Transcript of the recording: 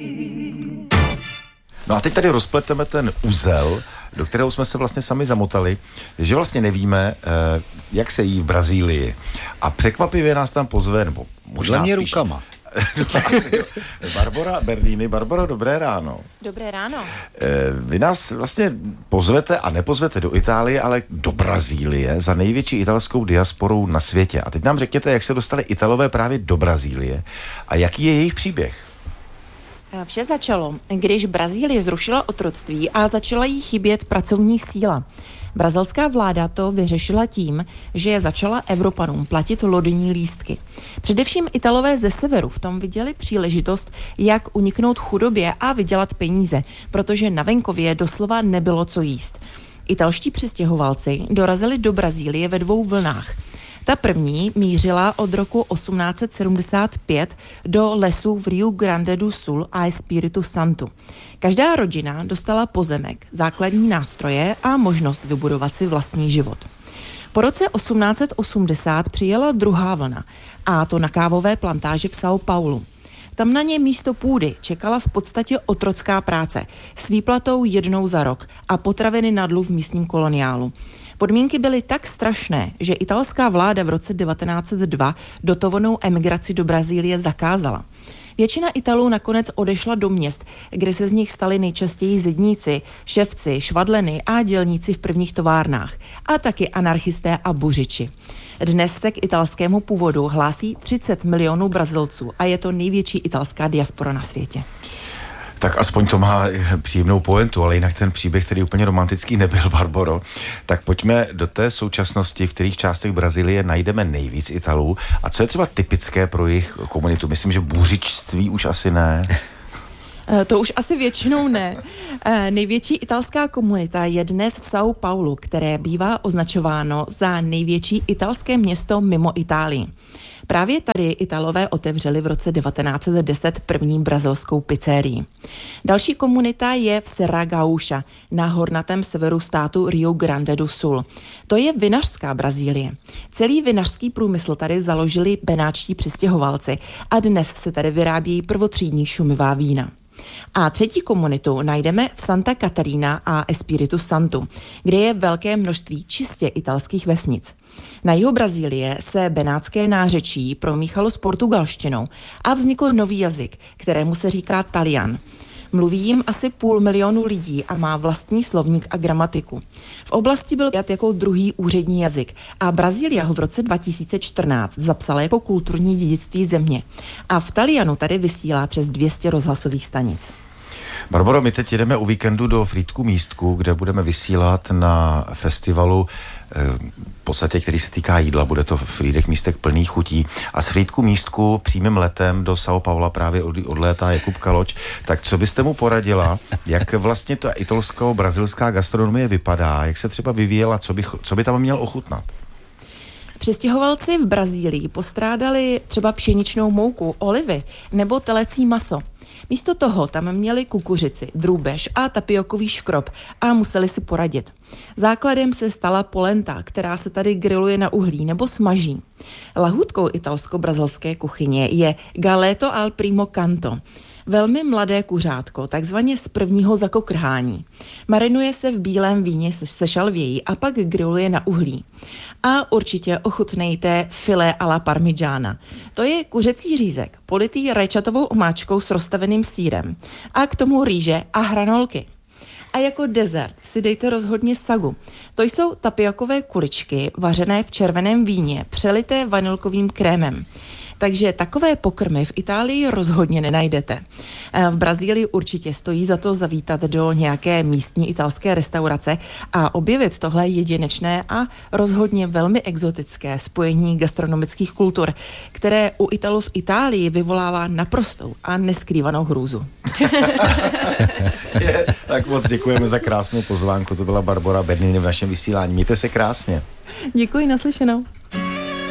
No a teď tady rozpleteme ten uzel, do kterého jsme se vlastně sami zamotali, že vlastně nevíme, jak se jí v Brazílii. A překvapivě nás tam pozve, nebo možná mě spíš... rukama. Barbora Bernini. Barboro, dobré ráno. Dobré ráno. Vy nás vlastně pozvete a nepozvete do Itálie, ale do Brazílie za největší italskou diasporou na světě. A teď nám řekněte, jak se dostali Italové právě do Brazílie a jaký je jejich příběh. Vše začalo, když Brazílie zrušila otroctví a začala jí chybět pracovní síla. Brazilská vláda to vyřešila tím, že začala Evropanům platit lodní lístky. Především Italové ze severu v tom viděli příležitost, jak uniknout chudobě a vydělat peníze, protože na venkově doslova nebylo co jíst. Italští přistěhovalci dorazili do Brazílie ve 2 vlnách. Ta první mířila od roku 1875 do lesů v Rio Grande do Sul a Espírito Santo. Každá rodina dostala pozemek, základní nástroje a možnost vybudovat si vlastní život. Po roce 1880 přijela druhá vlna, a to na kávové plantáži v São Paulo. Tam na ně místo půdy čekala v podstatě otrocká práce s výplatou 1 za rok a potraviny na dlu v místním koloniálu. Podmínky byly tak strašné, že italská vláda v roce 1902 dotovanou emigraci do Brazílie zakázala. Většina Italů nakonec odešla do měst, kde se z nich stali nejčastěji zedníci, ševci, švadleny a dělníci v prvních továrnách, a taky anarchisté a buřiči. Dnes se k italskému původu hlásí 30 milionů Brazilců a je to největší italská diaspora na světě. Tak aspoň to má příjemnou pointu, ale jinak ten příběh, který úplně romantický nebyl, Barboro. Tak pojďme do té současnosti, v kterých částech Brazílie najdeme nejvíc Italů. A co je třeba typické pro jejich komunitu? Myslím, že bůřičství už asi ne. To už asi většinou ne. Největší italská komunita je dnes v São Paulo, které bývá označováno za největší italské město mimo Itálii. Právě tady Italové otevřeli v roce 1910 první brazilskou pizzerii. Další komunita je v Serra Gaúcha, na hornatém severu státu Rio Grande do Sul. To je vinařská Brazílie. Celý vinařský průmysl tady založili benáčtí přistěhovalci a dnes se tady vyrábějí prvotřídní šumivá vína. A třetí komunitu najdeme v Santa Catarina a Espírito Santo, kde je velké množství čistě italských vesnic. Na jihu Brazílie se benátské nářečí promíchalo s portugalštinou a vznikl nový jazyk, kterému se říká Talian. Mluví jim asi 500 000 lidí a má vlastní slovník a gramatiku. V oblasti byl přijat jako druhý úřední jazyk a Brazílie ho v roce 2014 zapsala jako kulturní dědictví země. A v Talianu tady vysílá přes 200 rozhlasových stanic. Barboro, my teď jedeme o víkendu do Frýdku Místku, kde budeme vysílat na festivalu, v podstatě, který se týká jídla. Bude to Frýdek Místek plný chutí. A z Frýdku Místku přímým letem do São Paula právě odlétá Jakub Kaloč. Tak co byste mu poradila, jak vlastně ta italsko-brazilská gastronomie vypadá, jak se třeba vyvíjela, co by tam měl ochutnat? Přistěhovalci v Brazílii postrádali třeba pšeničnou mouku, olivy nebo telecí maso. Místo toho tam měli kukuřici, drůbež a tapiokový škrob a museli si poradit. Základem se stala polenta, která se tady grilluje na uhlí nebo smaží. Lahůdkou italsko-brazilské kuchyně je galeto al primo canto. Velmi mladé kuřátko, takzvaně z prvního zakokrhání. Marinuje se v bílém víně se šalvějí a pak grilluje na uhlí. A určitě ochutnejte filé alla parmigiana. To je kuřecí řízek, politý rajčatovou omáčkou s rozstaveným sýrem. A k tomu rýže a hranolky. A jako dezert si dejte rozhodně sagu. To jsou tapiokové kuličky vařené v červeném víně, přelité vanilkovým krémem. Takže takové pokrmy v Itálii rozhodně nenajdete. V Brazílii určitě stojí za to zavítat do nějaké místní italské restaurace a objevit tohle jedinečné a rozhodně velmi exotické spojení gastronomických kultur, které u Italů v Itálii vyvolává naprostou a neskrývanou hrůzu. Tak moc děkujeme za krásnou pozvánku. To byla Barbora Bernini v našem vysílání. Mějte se krásně. Děkuji, naslyšenou.